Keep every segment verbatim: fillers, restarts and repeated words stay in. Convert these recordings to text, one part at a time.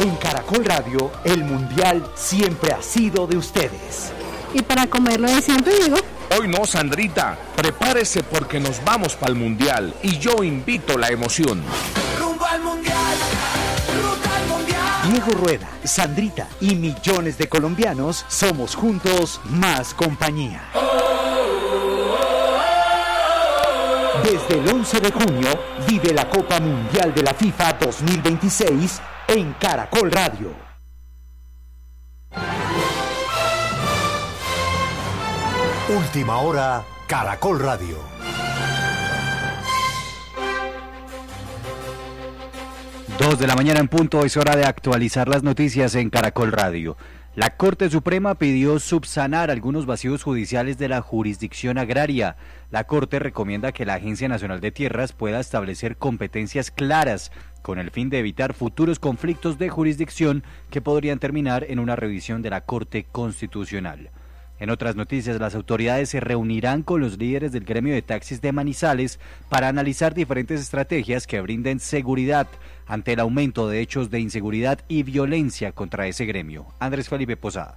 En Caracol Radio, el Mundial siempre ha sido de ustedes. Y para comerlo de siempre, digo. Hoy no, Sandrita. Prepárese porque nos vamos para el Mundial y yo invito la emoción. Rumbo al Mundial, ruta al Mundial. Diego Rueda, Sandrita y millones de colombianos somos juntos más compañía. Desde el once de junio, vive la Copa Mundial de la FIFA dos mil veintiséis en Caracol Radio. Última hora, Caracol Radio. Dos de la mañana en punto, es hora de actualizar las noticias en Caracol Radio. La Corte Suprema pidió subsanar algunos vacíos judiciales de la jurisdicción agraria. La Corte recomienda que la Agencia Nacional de Tierras pueda establecer competencias claras con el fin de evitar futuros conflictos de jurisdicción que podrían terminar en una revisión de la Corte Constitucional. En otras noticias, las autoridades se reunirán con los líderes del gremio de taxis de Manizales para analizar diferentes estrategias que brinden seguridad ante el aumento de hechos de inseguridad y violencia contra ese gremio. Andrés Felipe Posada.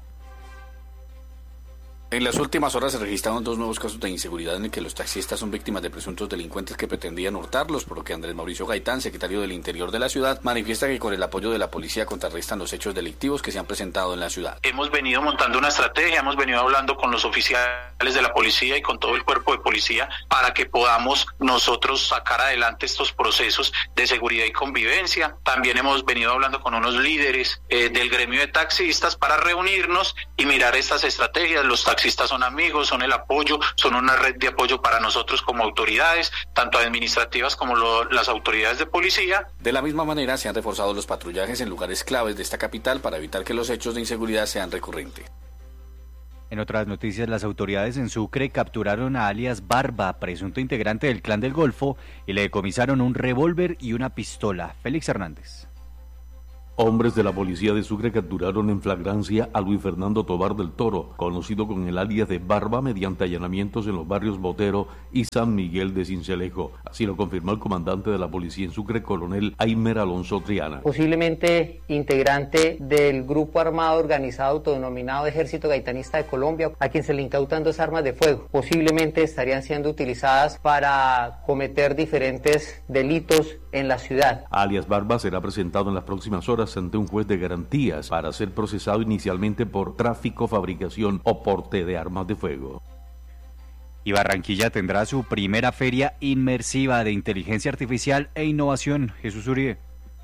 En las últimas horas se registraron dos nuevos casos de inseguridad en el que los taxistas son víctimas de presuntos delincuentes que pretendían hurtarlos, por lo que Andrés Mauricio Gaitán, secretario del Interior de la ciudad, manifiesta que con el apoyo de la policía contrarrestan los hechos delictivos que se han presentado en la ciudad. Hemos venido montando una estrategia, hemos venido hablando con los oficiales de la policía y con todo el cuerpo de policía para que podamos nosotros sacar adelante estos procesos de seguridad y convivencia. También hemos venido hablando con unos líderes eh, del gremio de taxistas para reunirnos y mirar estas estrategias. Los taxistas son amigos, son el apoyo, son una red de apoyo para nosotros como autoridades, tanto administrativas como lo, las autoridades de policía. De la misma manera, se han reforzado los patrullajes en lugares claves de esta capital para evitar que los hechos de inseguridad sean recurrentes. En otras noticias, las autoridades en Sucre capturaron a alias Barba, presunto integrante del Clan del Golfo, y le decomisaron un revólver y una pistola. Félix Hernández. Hombres de la policía de Sucre capturaron en flagrancia a Luis Fernando Tobar del Toro, conocido con el alias de Barba, mediante allanamientos en los barrios Botero y San Miguel de Cincelejo. Así lo confirmó el comandante de la policía en Sucre, coronel Aymer Alonso Triana. Posiblemente integrante del grupo armado organizado autodenominado Ejército Gaitanista de Colombia, a quien se le incautan dos armas de fuego. Posiblemente estarían siendo utilizadas para cometer diferentes delitos en la ciudad. Alias Barba será presentado en las próximas horas ante un juez de garantías para ser procesado inicialmente por tráfico, fabricación o porte de armas de fuego. Y Barranquilla tendrá su primera feria inmersiva de inteligencia artificial e innovación. Jesús Uribe.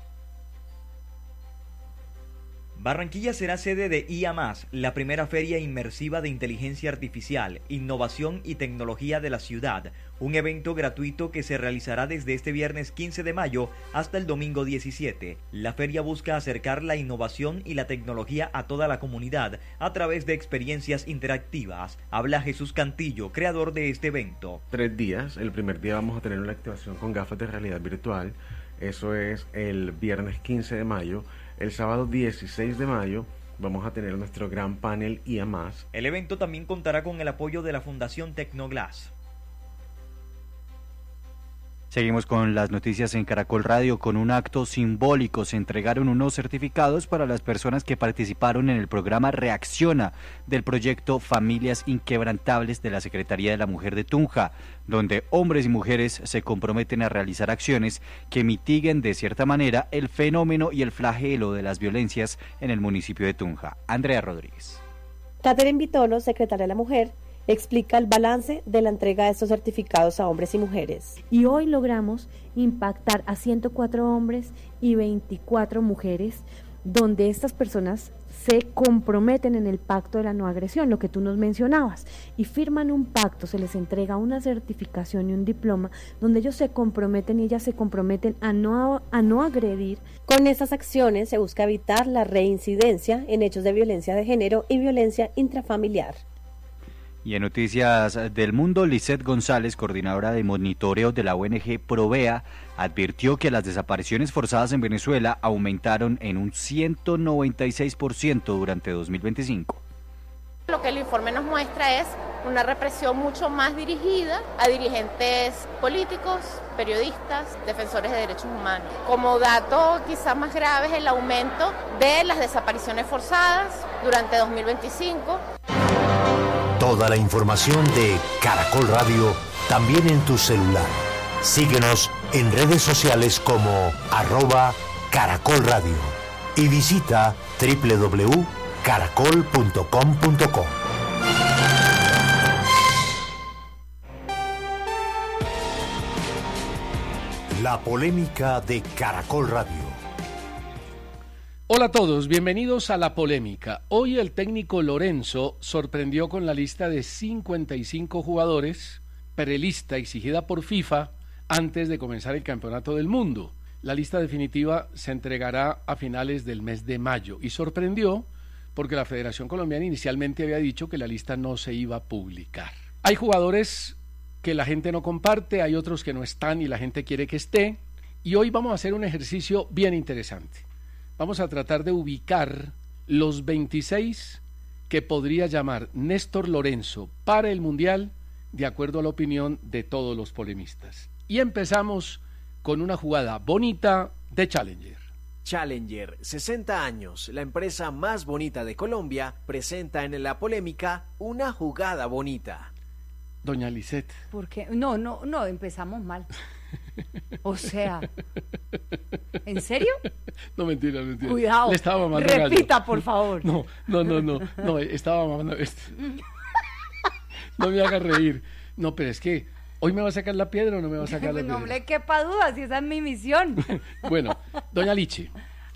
Barranquilla será sede de I A más, la primera feria inmersiva de inteligencia artificial, innovación y tecnología de la ciudad, un evento gratuito que se realizará desde este viernes quince de mayo hasta el domingo diecisiete. La feria busca acercar la innovación y la tecnología a toda la comunidad a través de experiencias interactivas. Habla Jesús Cantillo, creador de este evento. Tres días, el primer día vamos a tener una activación con gafas de realidad virtual, eso es el viernes quince de mayo. El sábado dieciséis de mayo vamos a tener nuestro gran panel I A más. El evento también contará con el apoyo de la Fundación Tecnoglass. Seguimos con las noticias en Caracol Radio. Con un acto simbólico se entregaron unos certificados para las personas que participaron en el programa Reacciona del proyecto Familias Inquebrantables de la Secretaría de la Mujer de Tunja, donde hombres y mujeres se comprometen a realizar acciones que mitiguen de cierta manera el fenómeno y el flagelo de las violencias en el municipio de Tunja. Andrea Rodríguez. Catherine Vitolo, secretaria de la Mujer, explica el balance de la entrega de estos certificados a hombres y mujeres. Y hoy logramos impactar a ciento cuatro hombres y veinticuatro mujeres, donde estas personas se comprometen en el pacto de la no agresión, lo que tú nos mencionabas, y firman un pacto, se les entrega una certificación y un diploma, donde ellos se comprometen y ellas se comprometen a no, a no agredir. Con estas acciones se busca evitar la reincidencia en hechos de violencia de género y violencia intrafamiliar. Y en noticias del mundo, Lisette González, coordinadora de monitoreo de la O N G Provea, advirtió que las desapariciones forzadas en Venezuela aumentaron en un ciento noventa y seis por ciento durante dos mil veinticinco. Lo que el informe nos muestra es una represión mucho más dirigida a dirigentes políticos, periodistas, defensores de derechos humanos. Como dato quizás más grave es el aumento de las desapariciones forzadas durante dos mil veinticinco. Toda la información de Caracol Radio también en tu celular. Síguenos en redes sociales como arroba Caracol Radio y visita doble u doble u doble u punto caracol punto com punto co. La polémica de Caracol Radio. Hola a todos, bienvenidos a La Polémica. Hoy el técnico Lorenzo sorprendió con la lista de cincuenta y cinco jugadores, prelista exigida por FIFA antes de comenzar el Campeonato del Mundo. La lista definitiva se entregará a finales del mes de mayo y sorprendió porque la Federación Colombiana inicialmente había dicho que la lista no se iba a publicar. Hay jugadores que la gente no comparte, hay otros que no están y la gente quiere que esté, y hoy vamos a hacer un ejercicio bien interesante. Vamos a tratar de ubicar los veintiséis que podría llamar Néstor Lorenzo para el Mundial, de acuerdo a la opinión de todos los polemistas. Y empezamos con una jugada bonita de Challenger. Challenger, sesenta años, la empresa más bonita de Colombia, presenta en La Polémica una jugada bonita. Doña Lisette. ¿Por qué? No, no, no, empezamos mal. O sea, ¿en serio? No, mentira, mentira. Cuidado, le estaba mamando repita, gallo. por favor. No, no, no, no, no, estaba mamando esto. No me haga reír. No, pero es que, ¿hoy me va a sacar la piedra o no me va a sacar la piedra? No le quepa duda, si esa es mi misión. Bueno, doña Liche,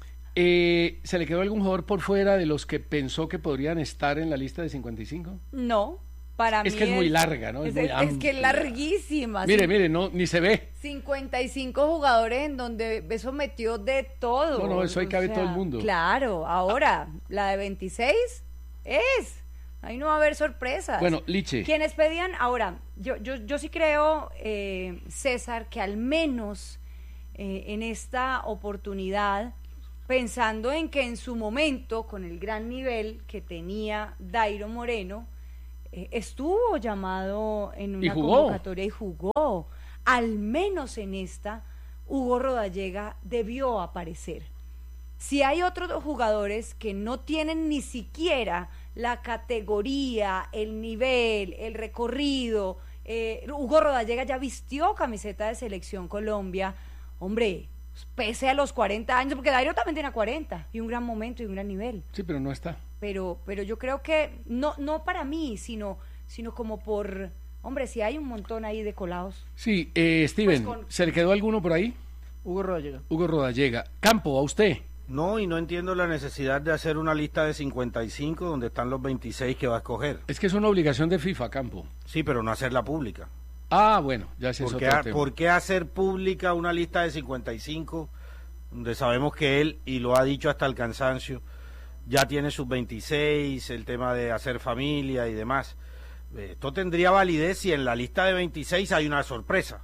eh, ¿se le quedó algún jugador por fuera de los que pensó que podrían estar en la lista de cincuenta y cinco? No. Para es mí que es, es muy larga, ¿no? Es, es, muy es, es que es larguísima. Mire, mire, no, ni se ve. cincuenta y cinco jugadores en donde eso metió de todo. No, no, eso ahí cabe o sea, todo el mundo. Claro, ahora, la de veintiséis es. Ahí no va a haber sorpresas. Bueno, Liche. Quienes pedían, ahora, yo, yo, yo sí creo, eh, César, que al menos eh, en esta oportunidad, pensando en que en su momento, con el gran nivel que tenía Dairo Moreno, Eh, estuvo llamado en una convocatoria y jugó. Al menos en esta, Hugo Rodallega debió aparecer. Si hay otros jugadores que no tienen ni siquiera la categoría, el nivel, el recorrido, eh, Hugo Rodallega ya vistió camiseta de Selección Colombia, hombre, pese a los cuarenta años, porque Dairo también tiene cuarenta, y un gran momento y un gran nivel. Sí, pero no está. Pero, pero yo creo que, no, no para mí, sino, sino como por, hombre, si hay un montón ahí de colados. Sí, eh, Steven, pues con... ¿se le quedó alguno por ahí? Hugo Rodallega. Hugo Rodallega. Campo, ¿a usted? No, y no entiendo la necesidad de hacer una lista de cincuenta y cinco donde están los veintiséis que va a escoger. Es que es una obligación de FIFA, Campo. Sí, pero no hacerla pública. Ah, bueno, ya se ¿Por, es qué, otro tema. ¿Por qué hacer pública una lista de cincuenta y cinco donde sabemos que él, y lo ha dicho hasta el cansancio, ya tiene sus veintiséis, el tema de hacer familia y demás? Esto tendría validez si en la lista de veintiséis hay una sorpresa,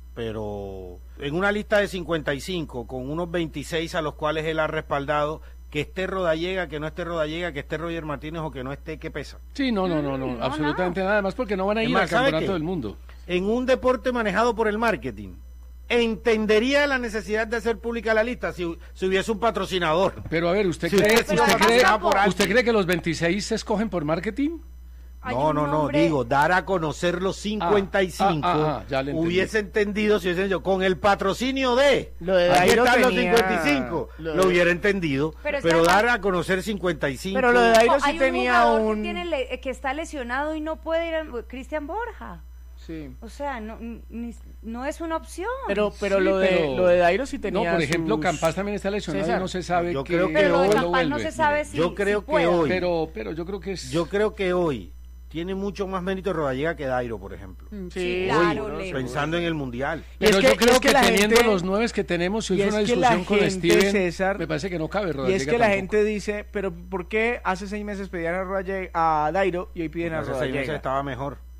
pero en una lista de cincuenta y cinco con unos veintiséis a los cuales él ha respaldado, que esté Rodallega, que no esté Rodallega, que esté Roger Martínez o que no esté, ¿qué pesa? Sí, no, no, no, no, no absolutamente no. nada más, porque no van a ir más, al campeonato del mundo. En un deporte manejado por el marketing, entendería la necesidad de hacer pública la lista si, si hubiese un patrocinador. Pero a ver, ¿usted si cree, usted, usted, cree, por ¿usted cree que los veintiséis se escogen por marketing? No, no, no, digo, dar a conocer los cincuenta y cinco, ah, ah, ah, ya le hubiese entendido si hubiesen yo, con el patrocinio de, lo de ahí están tenía, los cincuenta y cinco, lo, lo hubiera entendido, pero, pero dar a conocer cincuenta y cinco. Pero lo de Dairo no, sí hay tenía un... un... Que, tiene, que está lesionado y no puede ir, a... Cristian Borja. Sí. O sea, no, ni, no es una opción. Pero pero sí, lo de pero... lo de Dairo sí tenía. No, por ejemplo, sus... Campas también está lesionado César, y no se sabe yo que creo que pero lo de hoy Campas no se sabe si yo creo si que pueda. hoy pero pero yo creo que es yo creo que hoy tiene mucho más mérito Rodallega que Dairo, por ejemplo. Sí, hoy, claro, ¿no? Pensando en el mundial. Pero es que, yo creo es que, que gente, teniendo los nueve que tenemos, si hizo una discusión con Steven, César, me parece que no cabe Rodallega. Y es que tampoco. la gente dice, pero ¿por qué hace seis meses pedían a, Rodallega, a Dairo y hoy piden Porque a hace Rodallega? seis meses estaba mejor.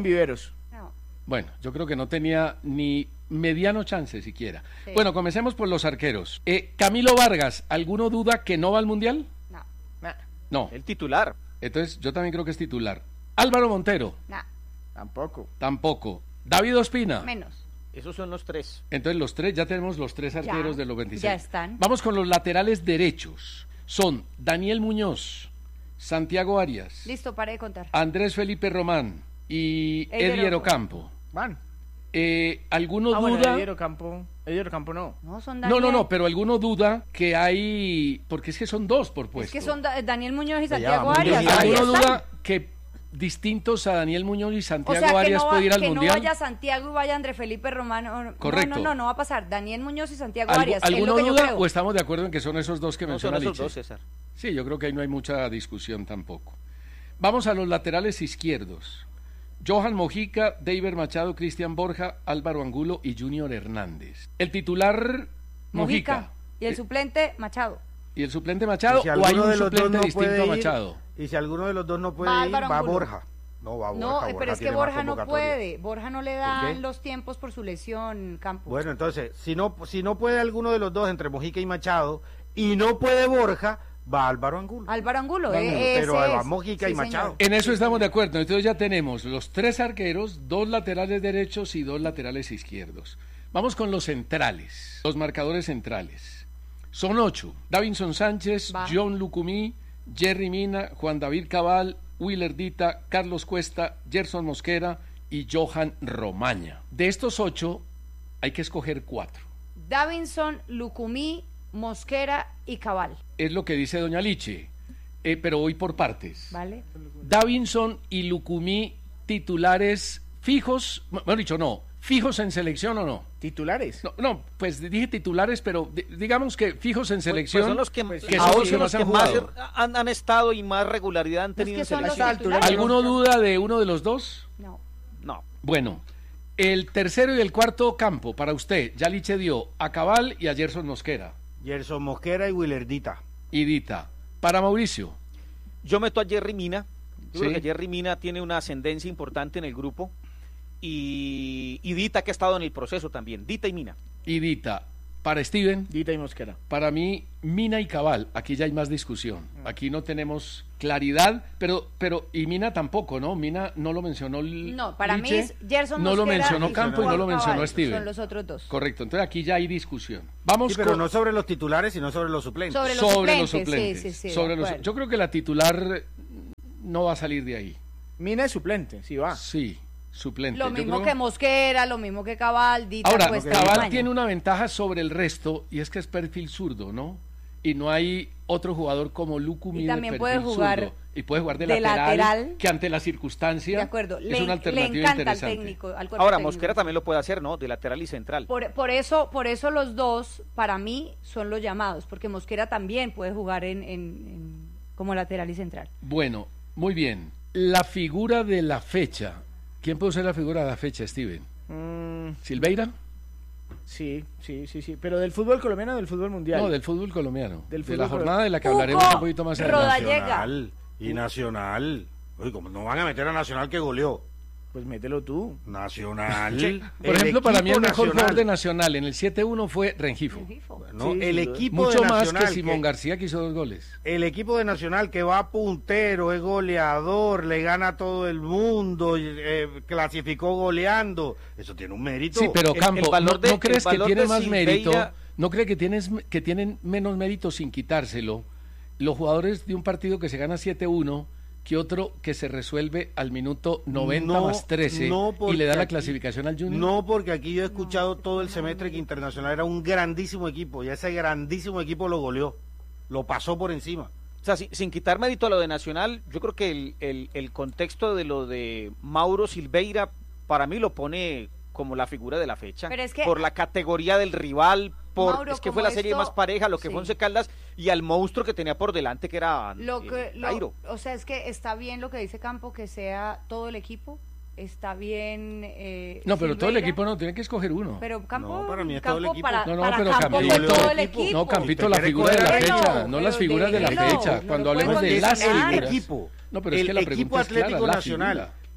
en Viveros. Bueno, yo creo que no tenía ni mediano chance siquiera. Sí. Bueno, comencemos por los arqueros. Eh, Camilo Vargas, ¿alguno duda que no va al Mundial? No. No. El titular. Entonces, yo también creo que es titular. Álvaro Montero. No. Tampoco. Tampoco. David Ospina. Menos. Esos son los tres. Entonces, los tres, ya tenemos los tres arqueros Ya, de los veintiséis. ya están. Vamos con los laterales derechos. Son Daniel Muñoz, Santiago Arias, Listo, paré de contar. Andrés Felipe Román y Edier Edier Ocampo. Van. Eh, ¿Alguno Ah, bueno, duda? Edier Ocampo. Edier Ocampo no. No, son No, Daniel. no, no, pero alguno duda que hay, porque es que son dos por Es puesto. que son Da- Daniel Muñoz y Ya, Santiago Muñoz Arias. y ahí ¿Alguno están. duda que distintos a Daniel Muñoz y O Santiago sea, que, Arias no, va- puede ir al que no Mundial? vaya Santiago y vaya Andrés Felipe Romano. Correcto. No, no, no, no va a pasar. Daniel Muñoz y Santiago ¿Algu- Arias. Es ¿Alguno lo que yo duda creo. o estamos de acuerdo en que son esos dos que No, menciona son esos Liche? dos, César. Sí, yo creo que ahí no hay mucha discusión tampoco. Vamos a los laterales izquierdos. Johan Mojica, David Machado, Cristian Borja, Álvaro Angulo y Junior Hernández. El titular, Mojica. Mojica. Y el suplente, Machado. ¿Y el suplente Machado Y si o hay alguno un de los dos suplente no distinto puede a ir, Machado? Y si alguno de los dos no puede Va ir, Álvaro va Angulo. Borja. No, va Borja. No, Borja pero es que tiene más Borja no convocatoria. puede. Borja no le ¿Por dan qué? los tiempos por su lesión, Campos. Bueno, entonces, si no, si no puede alguno de los dos entre Mojica y Machado, y no puede Borja, va Álvaro Angulo. Álvaro Angulo, Angulo, eh, pero ese va es. Mojica Sí, y Machado. En eso estamos de acuerdo. Entonces ya tenemos los tres arqueros, dos laterales derechos y dos laterales izquierdos. Vamos con los centrales, los marcadores centrales. Son ocho. Davinson Sánchez, Va. John Lucumí, Jerry Mina, Juan David Cabal, Willer Dita, Carlos Cuesta, Gerson Mosquera y Johan Romaña. De estos ocho hay que escoger cuatro. Davinson, Lucumí, Mosquera y Cabal. Es lo que dice doña Liche, eh, pero voy por partes. ¿Vale? Davinson y Lucumí titulares fijos, mejor dicho, no, fijos en selección o no. ¿Titulares? No, no, pues dije titulares, pero di- digamos que fijos en selección. Pues son los que, que ahora son los son que los más que han más jugado. han, han estado y más regularidad han tenido que en son los selección. titulares. ¿Alguno duda de uno de los dos? No. No. Bueno, el tercero y el cuarto campo para usted, ya Liche dio a Cabal y a Gerson Mosquera. Gerson Mosquera y Willerdita. Y Dita. Para Mauricio. Yo meto a Jerry Mina. Yo Sí. creo que Jerry Mina tiene una ascendencia importante en el grupo. Y, y Dita, que ha estado en el proceso también. Dita y Mina. Y Dita. Para Steven. Dita y Mosquera. Para mí, Mina y Cabal. Aquí ya hay más discusión. Aquí no tenemos claridad, pero, pero y Mina tampoco, ¿no? Mina no lo mencionó L- No, para mí Liche, es Gerson no lo Mosquera mencionó y Campo y Juan no lo mencionó Cabal. Steven. Son los otros dos. Correcto, entonces aquí ya hay discusión. Vamos Sí, pero con no sobre los titulares, sino sobre los suplentes. Sobre los sobre los suplentes, suplentes. sí, sí, sí, sobre de los- acuerdo. yo creo que la titular no va a salir de ahí. Mina es suplente, sí va. Sí, suplente. Lo Yo mismo creo- que Mosquera, lo mismo que Cabal, Dita, Ahora, Cuesta y Cabal Romaña. tiene una ventaja sobre el resto y es que es perfil zurdo, ¿no? Y no hay otro jugador como Lucumí Y de también perfil puede jugar zurdo. Y puede jugar de, de lateral, lateral. que ante la circunstancia De acuerdo, es le, una le alternativa encanta al interesante. técnico, al cuerpo Ahora, técnico. Mosquera también lo puede hacer, ¿no? De lateral y central. Por, por eso, por eso los dos, para mí, son los llamados, porque Mosquera también puede jugar en, en- en- como lateral y central. Bueno, muy bien. La figura de la fecha. ¿Quién puede ser la figura de la fecha, Steven? Mm, ¿Silveira? sí, sí, sí, sí. Pero del fútbol colombiano o del fútbol mundial. No, del fútbol colombiano. Del de fútbol la colo- jornada de la que Hugo hablaremos un poquito más adelante. Rodallega. Nacional y Nacional. Oye, como no van a meter a Nacional que goleó. Pues mételo tú. Nacional. Sí. Por el ejemplo, para mí el equipo mejor nacional. jugador de Nacional en el siete uno fue Rengifo. No, Sí, el sin duda. equipo Mucho de más Nacional que Simón García, que hizo dos goles. El equipo de Nacional que va puntero, es goleador, le gana a todo el mundo, eh, clasificó goleando. Eso tiene un mérito. Sí, pero El- Campo, el valor ¿no, de- no crees el que valor tiene de más mérito? Silveira- ¿No crees que, tienes, que tienen menos mérito sin quitárselo los jugadores de un partido que se gana siete uno que otro que se resuelve al minuto noventa No, más trece no, y le da porque la aquí- clasificación al Junior? No, porque aquí yo he escuchado todo el semestre que Internacional era un grandísimo equipo y ese grandísimo equipo lo goleó, lo pasó por encima. O sea, si- sin quitar mérito a lo de Nacional, yo creo que el, el, el contexto de lo de Mauro Silveira, para mí lo pone como la figura de la fecha. Pero es que- por la categoría del rival, por Mauro, es que como fue la serie esto- más pareja, lo que sí. fue Once Caldas, y al monstruo que tenía por delante, que era Lo que, eh, lo- Jairo. o sea, es que está bien lo que dice Campo, que sea todo el equipo, está bien. Eh, No, pero todo el Silveira, equipo no, tiene que escoger uno. Pero Campo, No, para mí es todo el Campo equipo. para, No, no, para pero Campo Campito, fue todo el equipo. No, Campito, la Usted figura de la quiere fecha, cogerlo, no las pero figuras de la déjelo, fecha. no Cuando lo hablemos pueden de las descansar. figuras. El equipo. No, pero es el que la equipo pregunta es clara, Atlético la Nacional. figura.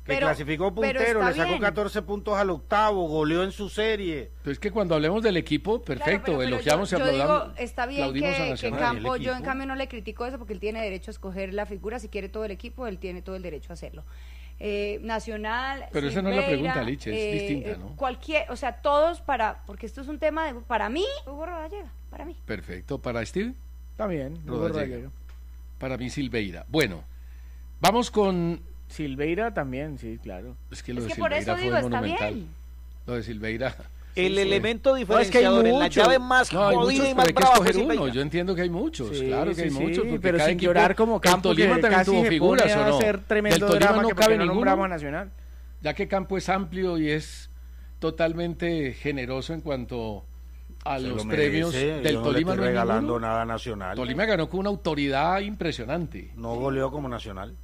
que pero, clasificó pero puntero, está le sacó bien. catorce puntos al octavo, goleó en su serie. Pues que cuando hablemos del equipo, perfecto, Claro, pero- pero elogiamos yo, y yo aplaudamos. digo, está bien aplaudimos a que, que Nacional. Campo, El yo en equipo. cambio no le critico eso porque él tiene derecho a escoger la figura, si quiere todo el equipo, él tiene todo el derecho a hacerlo. Eh, Nacional, Pero esa no es la Silveira, pregunta, Liche, es distinta, ¿no? Cualquier, o sea, todos para, porque esto es un tema de, para mí, Hugo Rodallega, para mí. Perfecto, para Steve. Está bien, Hugo Rodallega. Rodallega. Para mí Silveira. Bueno, vamos con... Silveira también, sí, claro. Es que lo Es de que por Silveira eso fue digo, está monumental. bien. Lo de Silveira... El sí, elemento fue. diferenciador en la llave más No, hay jodida muchos, y más pero hay que brava fue escoger uno. Silveira. Yo entiendo que hay muchos, Sí, claro que hay sí, muchos. sí, porque pero cada sin equipo, llorar como Campo, el Tolima que también casi tuvo se figuras, pone ¿o a no? hacer tremendo Del Tolima drama no que cabe porque no ninguno. nombramos a Nacional. Ya que Campo es amplio y es totalmente generoso en cuanto a Se los lo premios merece, del yo no le Tolima. estoy No hay regalando ninguno. nada a Nacional. Tolima ganó con una autoridad impresionante. No goleó como Nacional.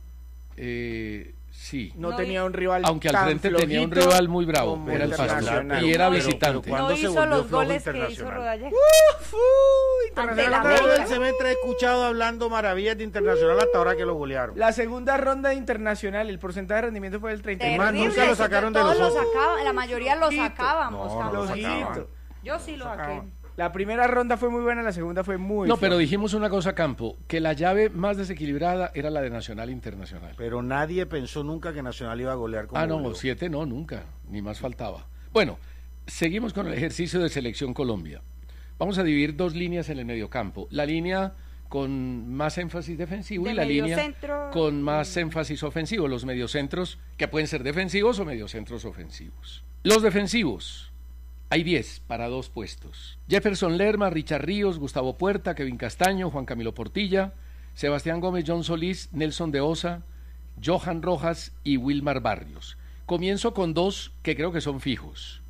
Eh, sí. No, no tenía un rival Aunque al tan frente tenía un flojito rival muy bravo, como era el Internacional. Pasto, y era Pero- visitante. pero ¿cuándo No se hizo volvió los flojo goles que hizo Internacional? Rodallega. ¡Uf! ¡Uy! Ante Internacional la no- Todo América. el semestre he escuchado hablando maravillas de Internacional hasta ahora que lo golearon. La segunda ronda de Internacional, el porcentaje de rendimiento fue del treinta y más, Terrible, nunca lo eso, sacaron de todos los lo ojos. sacaban, la mayoría lo Flojito. sacábamos. No, no lo Campo. sacaban. Yo sí lo saqué. La primera ronda fue muy buena, la segunda fue muy No, floja. pero dijimos una cosa, Campo, que la llave más desequilibrada era la de Nacional Internacional. Pero nadie pensó nunca que Nacional iba a golear como Ah, no, goleó. siete no, nunca, ni más faltaba. Bueno, seguimos con el ejercicio de Selección Colombia. Vamos a dividir dos líneas en el mediocampo. La línea con más énfasis defensivo De y la línea mediocentro. con más énfasis ofensivo. Los mediocentros que pueden ser defensivos o mediocentros ofensivos. Los defensivos. Hay diez para dos puestos. Jefferson Lerma, Richard Ríos, Gustavo Puerta, Kevin Castaño, Juan Camilo Portilla, Sebastián Gómez, John Solís, Nelson de Osa, Johan Rojas y Wilmar Barrios. Comienzo con dos que creo que son fijos.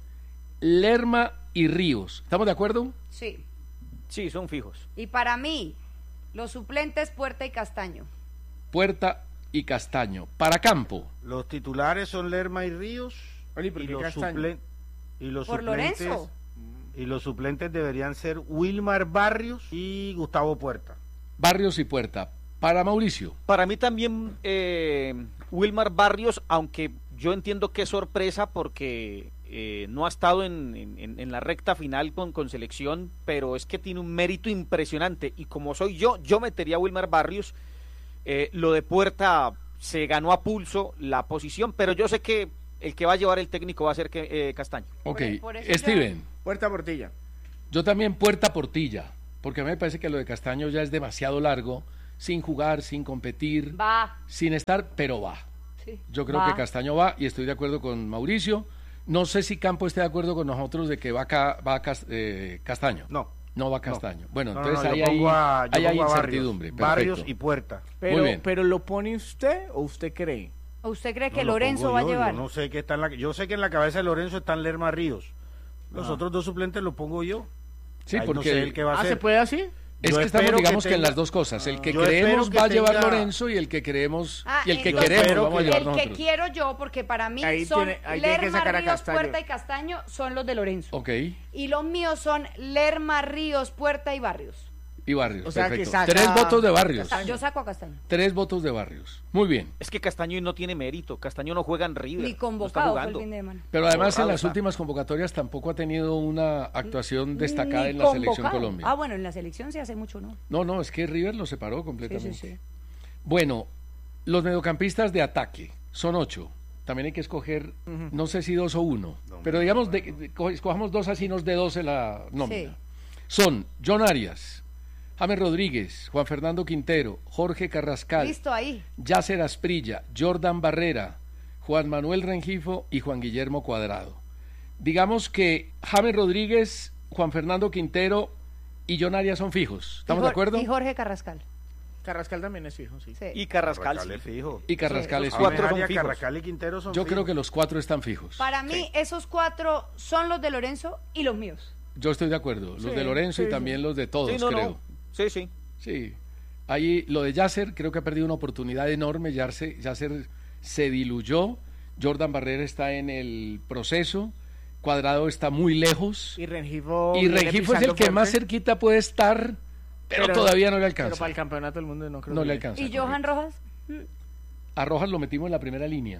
Lerma y Ríos. ¿Estamos de acuerdo? Sí. Sí, son fijos. Y para mí, los suplentes Puerta y Castaño. Puerta y Castaño. Para Campo. Los titulares son Lerma y Ríos. Oli, ¿por y, qué los Castaño? suplen- y los ¿Por suplentes Lorenzo? y los suplentes deberían ser Wilmar Barrios y Gustavo Puerta. Barrios y Puerta. Para Mauricio. Para mí también eh, Wilmar Barrios, aunque yo entiendo que es sorpresa porque eh, no ha estado en, en, en la recta final con, con selección, pero es que tiene un mérito impresionante y como soy yo, yo metería a Wilmar Barrios. Eh, lo de Puerta se ganó a pulso la posición, pero yo sé que el que va a llevar el técnico va a ser que, eh, Castaño. Ok. por eso Steven. Puerta Portilla. Yo también Puerta Portilla. Porque a mí me parece que lo de Castaño ya es demasiado largo. Sin jugar, sin competir. Va. Sin estar, pero va. Sí. Yo creo Va. que Castaño va y estoy de acuerdo con Mauricio. No sé si Campo esté de acuerdo con nosotros de que va, ca, va Cas- eh, Castaño. No. No va Castaño. Bueno, No, no, entonces no, hay yo ahí, pongo a- yo hay ahí pongo a incertidumbre. Barrios, Barrios Perfecto. y Puerta. Pero, Muy bien. pero ¿lo pone usted o usted cree? ¿O usted cree que No, lo Lorenzo pongo va a yo, llevar? Yo no sé qué está en la, yo sé que en la cabeza de Lorenzo están Lerma Ríos. Los Ah. otros dos suplentes los pongo yo. Sí, Ahí no porque- sé el que va a Ah, hacer. ¿se puede así? Es Yo que estamos, espero que digamos que, en tenga- las dos cosas. El que Yo espero creemos que va a llevar tenga- Lorenzo y el que creemos Ah, y el que entonces, queremos espero vamos a que- llevar el que nosotros. quiero yo, porque para mí Ahí son tiene- ahí tiene que Lerma, sacar a Ríos, Castaño. Puerta y Castaño son los de Lorenzo. Ok. Y los míos son Lerma, Ríos, Puerta y Barrios. Y Barrios. O sea, que perfecto. saca- Tres votos de Barrios. Castaño. Yo saco a Castaño. Tres votos de Barrios. Muy bien. Es que Castaño no tiene mérito, Castaño no juega en River. Ni no está convocado fue el jugando. fin de semana. Pero además en Borrado las está. últimas convocatorias tampoco ha tenido una actuación destacada Ni en la selección convocado. Colombia. Ah, bueno, en la selección sí hace mucho, ¿no? No, no, es que River lo separó completamente. Sí, sí, sí. Bueno, los mediocampistas de ataque son ocho. También hay que escoger, no sé si dos o uno, pero digamos, de, de- co- escojamos dos así nos de doce la nómina. Son John Arias, James Rodríguez, Juan Fernando Quintero, Jorge Carrascal, Listo ahí. Yasser Asprilla, Jordan Barrera, Juan Manuel Rengifo y Juan Guillermo Cuadrado. Digamos que James Rodríguez, Juan Fernando Quintero y John Arias son fijos. ¿Estamos Y de Jor- acuerdo? Y Jorge Carrascal. Carrascal también es fijo, sí. Sí. Y Carrascal, Carrascal sí. es fijo. Y Carrascal Sí, es esos fijo. cuatro son Arias, fijos. Carrascal y Quintero son Yo creo fijos. que los cuatro están fijos. Para mí, esos cuatro son los de Lorenzo y los míos. Yo estoy de acuerdo. Los Sí, de Lorenzo sí, y también los de todos, Sí, no, creo. no. Sí, sí. Sí. Ahí lo de Yasser, creo que ha perdido una oportunidad enorme. Yasser, Yasser se diluyó. Jordan Barrera está en el proceso. Cuadrado está muy lejos. Y Rengifo. Y viene Rengifo es el pisando que más fuerte, cerquita puede estar, pero, todavía no le Pero alcanza. para el campeonato del mundo no creo No que le llegue. alcanza. ¿Y Johan correcto. Rojas? Mm. A Rojas lo metimos en la primera línea.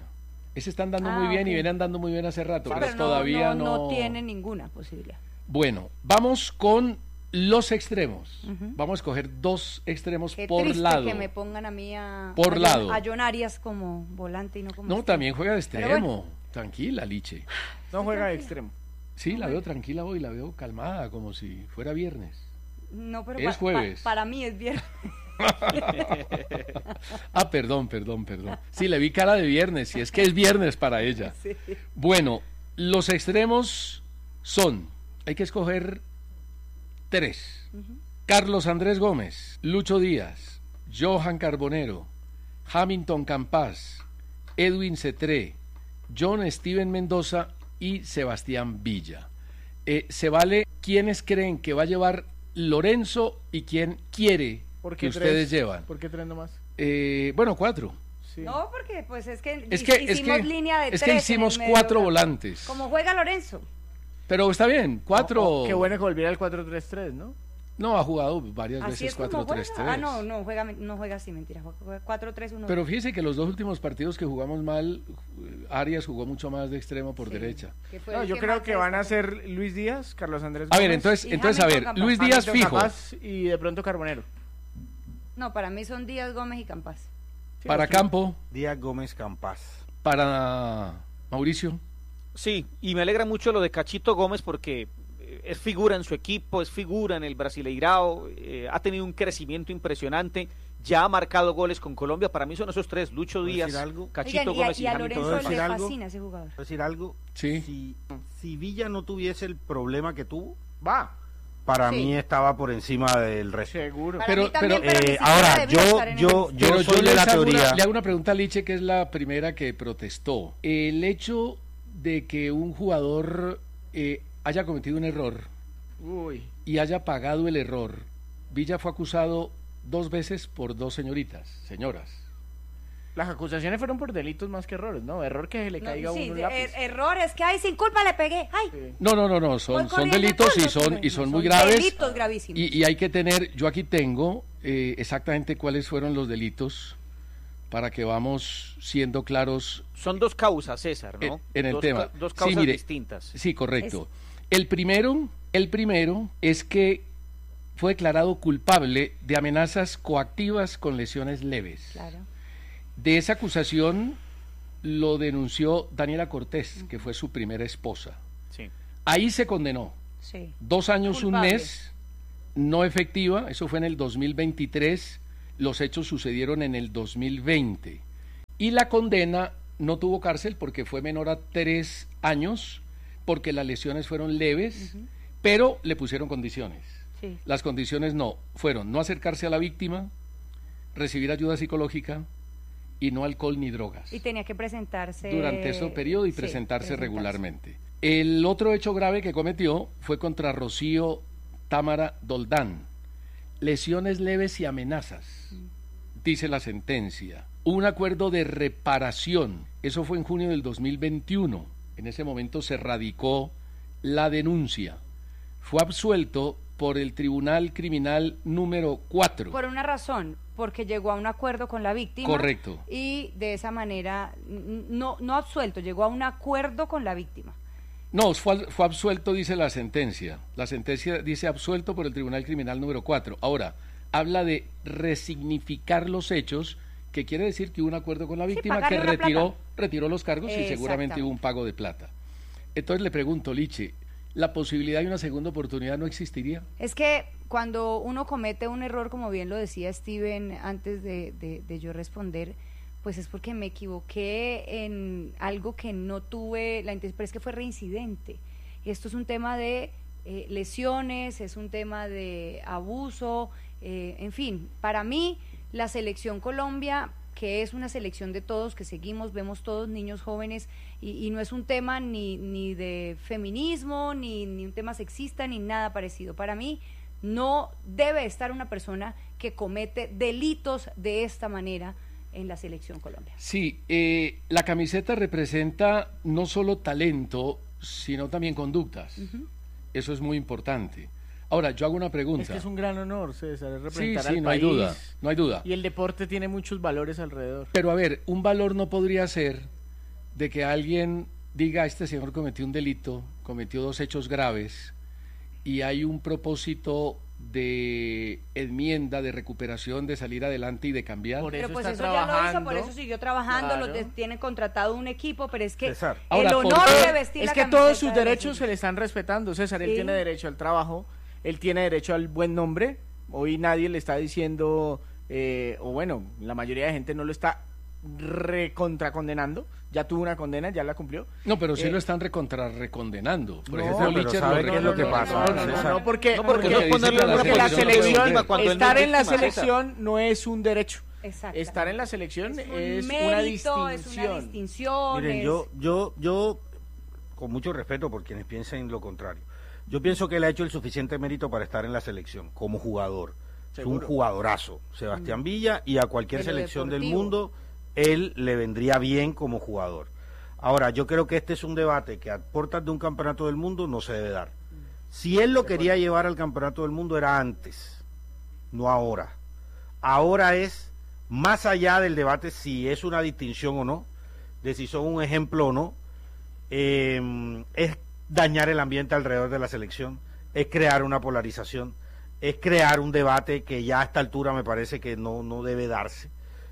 Ese está andando Ah, muy bien ok. y viene andando muy bien hace rato, Sí, pero, pero no, todavía no, no... no tiene ninguna posibilidad. Bueno, vamos con los extremos. Ujú. Vamos a escoger dos extremos Qué por triste lado. que me pongan a mí a, Por a, lado. a John Arias como volante y no como No, extremo. también juega de Pero extremo. bueno. Tranquila, Liche. No juega de extremo. Sí, la veo tranquila hoy, la veo calmada, como si fuera viernes. No, pero Es pa- pa- jueves. para mí es viernes. Ah, perdón, perdón, perdón. Sí, le vi cara de viernes, si es que es viernes para ella. Sí. Bueno, los extremos son, hay que escoger tres. Carlos Andrés Gómez, Lucho Díaz, Johan Carbonero, Hamilton Campas, Edwin Cetré, John Steven Mendoza y Sebastián Villa. Eh, se vale quiénes creen que va a llevar Lorenzo y quién quiere ¿Por que qué ustedes tres? llevan. ¿Por qué tres nomás? Eh, bueno, cuatro. Sí. No, porque pues es que, Es que, es hicimos que, línea de es tres que en hicimos el medio cuatro campo. volantes. Como juega Lorenzo. Pero está bien, cuatro. Oh, oh, qué bueno que volviera al cuatro tres tres, ¿no? No, ha jugado varias Así veces es como cuatro juega. tres tres. Ah, no, no juega, no juega así, mentira. Juega cuatro tres uno. Pero fíjese que los dos últimos partidos que jugamos mal, Arias jugó mucho más de extremo por Sí. derecha. Que fue No, el yo que creo más que se van a destacó. ser Luis Díaz, Carlos Andrés A Gómez. ver, entonces, Y entonces a ver, Hamilton Luis Díaz Hamilton fijo. Campas y de pronto Carbonero. No, para mí son Díaz, Gómez y Campas. Sí, Para sí. Campo, Díaz Gómez Campas. para Mauricio. Sí, y me alegra mucho lo de Cachito Gómez porque eh, es figura en su equipo, es figura en el Brasileirao, eh, ha tenido un crecimiento impresionante, ya ha marcado goles con Colombia. Para mí son esos tres: Lucho ¿Puedo Díaz, decir algo? Cachito Oigan, y a, Gómez y, y a Hamilton. Lorenzo ¿Puedo le decir algo? fascina ese jugador. ¿Puedo decir algo? Sí. Si, si Villa no tuviese el problema que tuvo, Va, para Sí. mí estaba por encima del resto. seguro. Para Pero- mí también, pero, pero ni Eh, siquiera ahora, debió yo, estar en yo, el- yo Pero soy de les la hago una- teoría. le hago una pregunta a Liche, que es la primera que protestó. El hecho de que un jugador eh, haya cometido un error Uy. y haya pagado el error, Villa fue acusado dos veces por dos señoritas, señoras. Las acusaciones fueron por delitos más que errores, ¿no? Error que se le No, caiga a sí, uno un de- lápiz. er- errores que hay, sin culpa le pegué. Ay, No, no, no, no, son, Voy son corriendo delitos y con los son, y hombres, son no, muy son graves. delitos gravísimos. Y, y hay que tener, yo aquí tengo eh, exactamente cuáles fueron los delitos para que vamos siendo claros Son dos causas, César, ¿no? en, en el dos, tema. ca- Dos Sí, causas mire, distintas. Sí, correcto. El primero, el primero es que fue declarado culpable de amenazas coactivas con lesiones leves. Claro. De esa acusación lo denunció Daniela Cortés, que fue su primera esposa. Sí. Ahí se condenó. Sí. Dos años, Culpable. un mes, no efectiva, eso fue en el dos mil veintitrés, los hechos sucedieron en el dos mil veinte. Y la condena no tuvo cárcel porque fue menor a tres años, porque las lesiones fueron leves, pero le pusieron condiciones. Sí. Las condiciones no, fueron no acercarse a la víctima, recibir ayuda psicológica y no alcohol ni drogas Y tenía que presentarse durante ese periodo y sí, presentarse, presentarse. regularmente. El otro hecho grave que cometió fue contra Rocío Támara Doldán. Lesiones leves y amenazas, dice la sentencia. Un acuerdo de reparación, eso fue en junio del dos mil veintiuno. En ese momento se radicó la denuncia. Fue absuelto por el Tribunal Criminal número cuatro. Por una razón, porque llegó a un acuerdo con la víctima. Correcto. Y de esa manera, n- no, no absuelto, llegó a un acuerdo con la víctima. No, fue, fue absuelto, dice la sentencia. La sentencia dice absuelto por el Tribunal Criminal número cuatro. Ahora, habla de resignificar los hechos, que quiere decir que hubo un acuerdo con la Sí, víctima que pagarle una retiró, plata. retiró los cargos y seguramente hubo un pago de plata. Entonces le pregunto, Liche, ¿la posibilidad de una segunda oportunidad no existiría? Es que cuando uno comete un error, como bien lo decía Steven antes de, de, de yo responder, pues es porque me equivoqué en algo que no tuve la intención, pero es que fue reincidente. Esto es un tema de eh, lesiones, es un tema de abuso, eh, en fin, para mí la selección Colombia, que es una selección de todos, que seguimos, vemos todos niños jóvenes, y, y no es un tema ni, ni de feminismo, ni, ni un tema sexista, ni nada parecido. Para mí no debe estar una persona que comete delitos de esta manera en la selección Colombia. Sí, eh, la camiseta representa no solo talento, sino también conductas. Ujú. Eso es muy importante. Ahora, yo hago una pregunta. Es que es un gran honor, César, es Sí, representar sí, al no hay país. duda, no hay duda. Y el deporte tiene muchos valores alrededor. Pero a ver, un valor no podría ser de que alguien diga, este señor cometió un delito, cometió dos hechos graves, y hay un propósito de enmienda, de recuperación, de salir adelante y de cambiar. Pero pues eso ya lo hizo, por eso siguió trabajando, Claro. lo de- tiene contratado un equipo, pero es que César. el Ahora, honor por- de vestir es la que camiseta todos sus de la derechos se le están respetando, César. Él Sí. tiene derecho al trabajo, él tiene derecho al buen nombre. Hoy nadie le está diciendo, eh, o bueno, la mayoría de gente no lo está recontracondenando. Ya tuvo una condena, ya la cumplió. No, pero sí Eh, lo están recontra recondenando. Por No, ejemplo, pero Licher ¿sabe lo qué es lo que recon- pasa, no, no, no, César? no, No, porque, no, porque, porque porque dice que la selección, no puede. estar en la víctima, César. selección no es un derecho. Exacto. Estar en la selección es, un una mérito, es distinción. una distinción. Miren, es- yo, yo, yo, con mucho respeto por quienes piensen lo contrario, yo pienso que él ha hecho el suficiente mérito para estar en la selección como jugador. Seguro. Es un jugadorazo, Sebastián Villa, y a cualquier En lo selección del deportivo. mundo, él le vendría bien como jugador. Ahora, yo creo que este es un debate que a puertas de un campeonato del mundo no se debe dar. Si él lo quería llevar al campeonato del mundo era antes, no ahora. Ahora es más allá del debate si es una distinción o no, de si son un ejemplo o no, eh, es dañar el ambiente alrededor de la selección, es crear una polarización, es crear un debate que ya a esta altura me parece que no, no debe darse.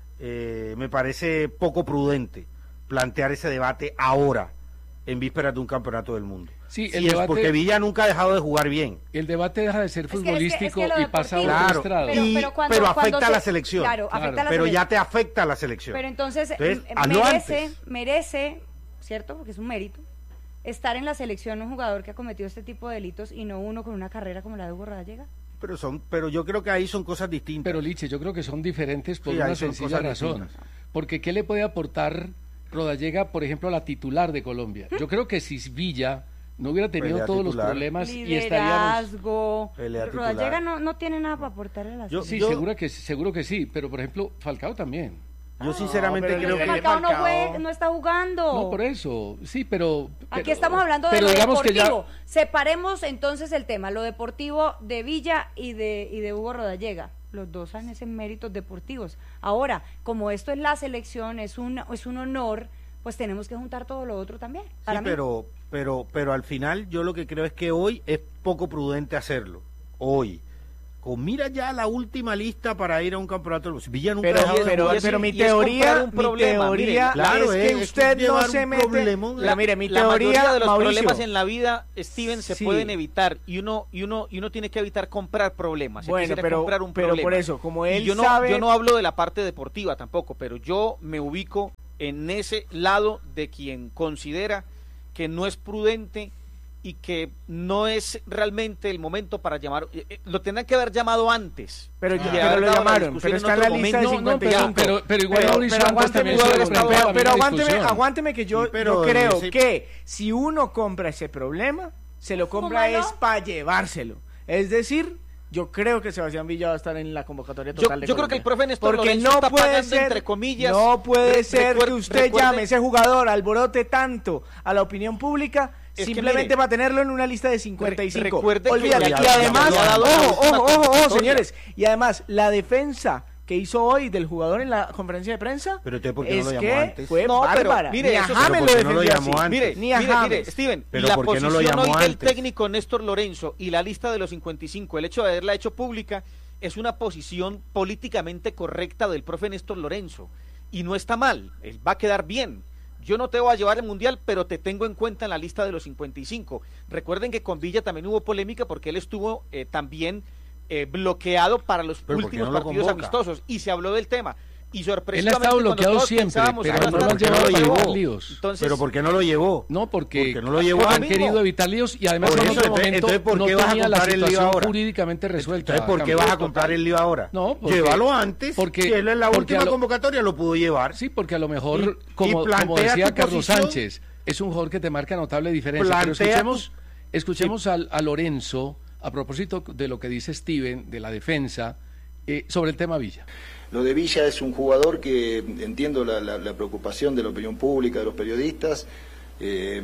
Eh, me parece poco prudente plantear ese debate ahora, en vísperas de un campeonato del mundo. Sí, Si el es debate- porque Villa nunca ha dejado de jugar bien. El debate deja de ser Es que- es que- futbolístico es que lo y pasa a deportivo- otro Claro, estrado. Pero- y- pero cuando- pero cuando afecta a se- la selección. claro, afecta a la pero selección. ya te afecta a la selección. Pero entonces, Entonces, m- hazlo merece, antes. merece, ¿cierto? Porque es un mérito, estar en la selección un jugador que ha cometido este tipo de delitos y no uno con una carrera como la de Hugo Rodallega. Pero son, pero yo creo que ahí son cosas distintas. Pero Liche, yo creo que son diferentes por Sí, una ahí son sencilla cosas razón. distintas. Porque ¿qué le puede aportar Rodallega, por ejemplo, a la titular de Colombia? Yo creo que si Villa no hubiera tenido Pelea todos titular. los problemas y estaríamos... Liderazgo. Pelea Rodallega titular. no, no tiene nada para aportarle a la Yo- Sí, selección. seguro, que, seguro que sí, pero por ejemplo, Falcao también. Yo sinceramente pero creo el que... Falcao no juega, no está jugando. No, por eso, sí, pero... Aquí pero- estamos hablando de pero lo digamos que ya- deportivo. Separemos entonces el tema, lo deportivo de Villa y de, y de Hugo Rodallega. Los dos han ese méritos deportivos. Ahora, como esto es la selección, es un, es un honor, pues tenemos que juntar todo lo otro también. Sí, Para mí. pero, pero, pero al final yo lo que creo es que hoy es poco prudente hacerlo. Hoy. Con mira ya la última lista para ir a un campeonato del mundo. Villa nunca ha Pero, dejado de pero, jugar. pero mi y es comprar teoría, un mi problema, teoría mire, claro, es es- que es usted no llevar se un mete. problemón. La, mire, mi la teoría, mayoría de los Mauricio, problemas en la vida, Steven, se Sí. pueden evitar y uno y uno y uno tiene que evitar comprar problemas. Se Bueno, quisiera pero- comprar un pero problema. por eso, como Y él yo no, sabe- yo no hablo de la parte deportiva tampoco, pero yo me ubico en ese lado de quien considera que no es prudente y que no es realmente el momento para llamar, eh, eh, lo tendrán que haber llamado antes. Pero, Y ya- haber pero lo dado la llamaron, discusión pero en está en otro la lista de momento. No, no, pero- cincuenta y cinco. pero- pero igual Mauricio antes aguánteme, también pudo haber pero, estado pero, en la pero aguánteme, discusión. aguánteme que yo, Sí, pero yo creo ese- que si uno compra ese problema, se lo compra ¿Cómo no? es para llevárselo. Es decir, yo creo que Sebastián Villa va a estar en la convocatoria Yo, total de yo creo que el Colombia. profe Néstor Porque Lorenzo no está puede pagando, ser, entre comillas. no puede re- ser que recuer- usted recuerde- llame a ese jugador, alborote tanto a la opinión pública Es que simplemente mire, para tenerlo en una lista de cincuenta y cinco. re- recuerde que Olvídate. ya- Y ya además, había dado la ojo, última ojo, ojo, ojo, convocatoria. señores. Y además, la defensa que hizo hoy del jugador en la conferencia de prensa Pero usted, ¿por qué no es lo llamó que antes? fue No, pero bárbara. mire, Ni a eso- James pero lo ¿por qué no lo defendió llamó así. antes? Mire, Ni a mire, James. mire, Steven, Pero la ¿por qué no lo posición llamó hoy del antes? técnico Néstor Lorenzo y la lista de los cincuenta y cinco, el hecho de haberla hecho pública, es una posición políticamente correcta del profe Néstor Lorenzo. Y no está mal, él va a quedar bien. Yo no te voy a llevar el mundial, pero te tengo en cuenta en la lista de los cincuenta y cinco. Recuerden que con Villa también hubo polémica porque él estuvo eh, también eh, bloqueado para los ¿Pero por qué últimos no lo partidos convoca? amistosos y se habló del tema. Y Él ha sorpresivamente estado cuando bloqueado todos siempre, pensábamos pero que no iba a lo han estar, llevado a no lo evitar llevó. líos. Entonces, Pero ¿por qué no lo llevó? No, porque, Porque no lo llevó han antes. querido evitar líos y además Por en eso, otro entonces- momento entonces, ¿por no qué vas a tenía la comprar el lío situación ahora? jurídicamente resuelta. Entonces, ¿por qué cambió vas a total. comprar el lío ahora? No, porque- Llévalo antes, porque- si él en la porque última a lo- convocatoria lo pudo llevar. Sí, porque a lo mejor, Y- como, y como plantea decía tu Carlos posición. Sánchez, es un jugador que te marca notable diferencia. Pero Plantea escuchemos, tu- escuchemos al, a Lorenzo, a propósito de lo que dice Steven, de la defensa, eh, sobre el tema Villa. Lo de Villa es un jugador que entiendo la, la, la preocupación de la opinión pública, de los periodistas. Eh,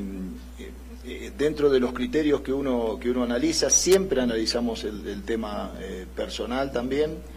eh, dentro de los criterios que uno, que uno analiza, siempre analizamos el, el tema eh, personal también.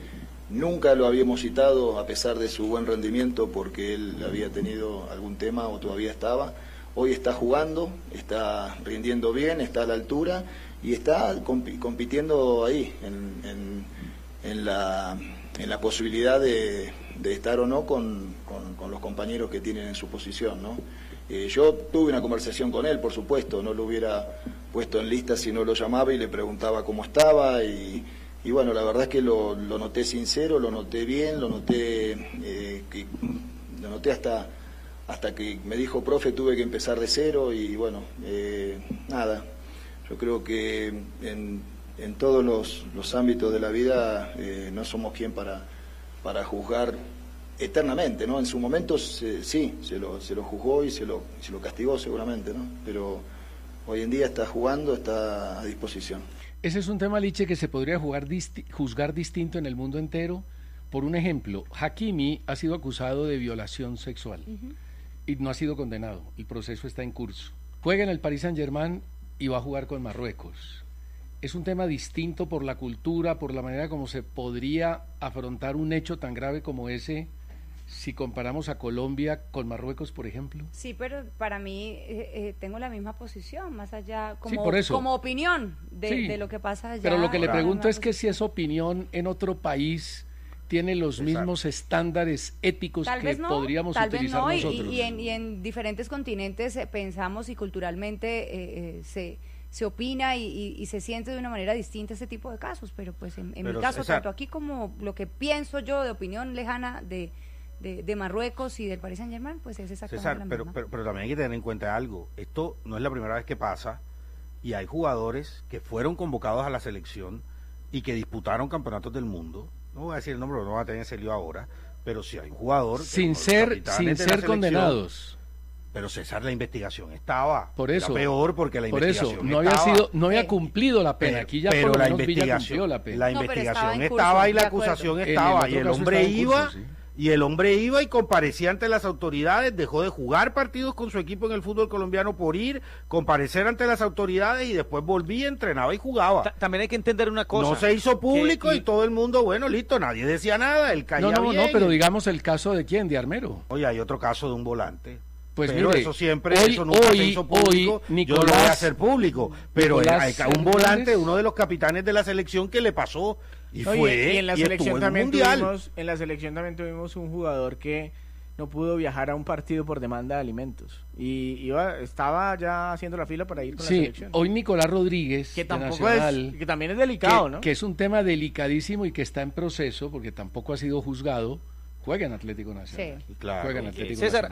Nunca lo habíamos citado a pesar de su buen rendimiento porque él había tenido algún tema o todavía estaba. Hoy está jugando, está rindiendo bien, está a la altura y está comp- compitiendo ahí en, en, en, la, en la posibilidad de, de estar o no con, con, con los compañeros que tienen en su posición, ¿no? Eh, yo tuve una conversación con él, por supuesto, no lo hubiera puesto en lista si no lo llamaba y le preguntaba cómo estaba y... Y bueno, la verdad es que lo, lo noté sincero, lo noté bien, lo noté eh, que, lo noté hasta hasta que me dijo, profe, tuve que empezar de cero y bueno, eh, nada, yo creo que en, en todos los, los ámbitos de la vida eh, no somos quien para, para juzgar eternamente, ¿no? En su momento se, sí, se lo, se lo juzgó y se lo, se lo castigó seguramente, ¿no? Pero hoy en día está jugando, está a disposición. Ese es un tema, Liche, que se podría jugar disti- juzgar distinto en el mundo entero. Por un ejemplo, Hakimi ha sido acusado de violación sexual uh-huh. y no ha sido condenado. El proceso está en curso. Juega en el Paris Saint-Germain y va a jugar con Marruecos. Es un tema distinto por la cultura, por la manera como se podría afrontar un hecho tan grave como ese si comparamos a Colombia con Marruecos, por ejemplo. Sí, pero para mí eh, eh, tengo la misma posición, más allá, como, sí, por eso. como opinión de, sí, de lo que pasa allá. Pero lo que le pregunto es posición. que si esa opinión en otro país tiene los Exacto. mismos estándares éticos tal que vez no, podríamos tal utilizar vez no, nosotros. Y, y, en, y en diferentes continentes eh, pensamos y culturalmente eh, eh, se... se opina y, y, y se siente de una manera distinta ese tipo de casos, pero pues en, en pero, mi caso, César, tanto aquí como lo que pienso yo de opinión lejana de, de, de Marruecos y del Paris Saint-Germain, pues es exactamente César, la pero, misma. Pero, pero también hay que tener en cuenta algo, esto no es la primera vez que pasa y hay jugadores que fueron convocados a la selección y que disputaron campeonatos del mundo, no voy a decir el nombre, no va a tener ese lío ahora, pero si hay un jugador... Sin ser, sin ser condenados. Pero César, la investigación estaba. Por eso. Era peor porque la por investigación eso, no estaba. había sido, no había cumplido la pena. Pero, Aquí ya pero por lo la menos Villa investigación, cumplió la pena. La no, investigación estaba, estaba curso, y la acusación en estaba el y el hombre iba curso, sí. y el hombre iba y comparecía ante las autoridades, dejó de jugar partidos con su equipo en el fútbol colombiano por ir, comparecer ante las autoridades y después volvía, entrenaba y jugaba. Ta- también hay que entender una cosa. No se hizo público que, y todo el mundo, bueno, listo, nadie decía nada, él caía No, no, bien. no, pero digamos el caso de quién, de Armero. Oye, hay otro caso de un volante. Pues pero mire, eso siempre, hoy, eso nunca hoy, se hizo público, hoy, yo lo voy a Nicolás- hacer público, pero Nicolás hay un Hernández- volante, uno de los capitanes de la selección que le pasó y No, y- fue y en la y estuvo selección en también un mundial. tuvimos, en la selección también tuvimos un jugador que no pudo viajar a un partido por demanda de alimentos y iba estaba ya haciendo la fila para ir con Sí, la selección. hoy Nicolás Rodríguez, Que de tampoco Nacional, es, que también es delicado, que, ¿no? que es un tema delicadísimo y que está en proceso porque tampoco ha sido juzgado, juega en Atlético Nacional. Sí. Claro. Juega en Atlético César, Nacional.